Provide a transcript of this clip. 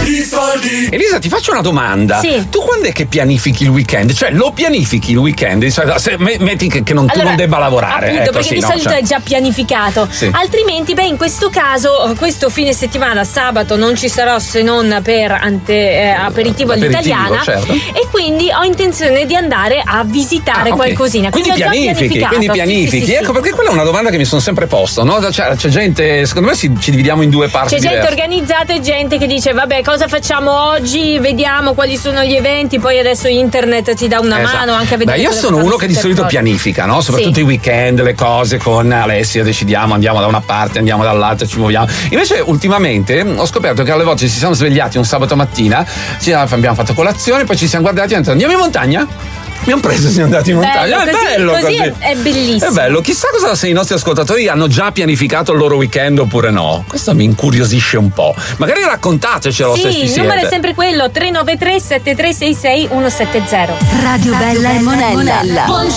I soldi. Elisa, ti faccio una domanda. Sì. Tu quando è che pianifichi il weekend? Cioè, lo pianifichi il weekend? Se metti che tu non debba lavorare. Appunto, perché sì, di solito è già pianificato. Sì. Altrimenti, in questo caso, questo fine settimana, sabato, non ci sarò se non per aperitivo all'italiana. Certo. E quindi ho intenzione di andare a visitare qualcosina. Quindi ho già pianifichi. Sì. Ecco, perché quella è una domanda che mi sono sempre posto, no? C'è gente, secondo me ci dividiamo in due parti. C'è gente diverse. organizzata e gente che dice vabbè, cosa facciamo oggi, vediamo quali sono gli eventi, poi adesso internet ti dà una mano anche a vedere. Io sono uno che di solito pianifica, no? Soprattutto i weekend, le cose con Alessia, decidiamo, andiamo da una parte, andiamo dall'altra, ci muoviamo. Invece ultimamente ho scoperto che alle volte ci siamo svegliati un sabato mattina, abbiamo fatto colazione, poi ci siamo guardati e abbiamo detto andiamo in montagna? Abbiamo preso e siamo andati in montagna. Bello così. È bellissimo. È bello. Chissà cosa se i nostri ascoltatori hanno già pianificato il loro weekend oppure no. Questo mi incuriosisce un po'. Magari raccontatecelo se ci siete. Il numero è sempre quello: 393 7366 170. Radio Bella e Monella.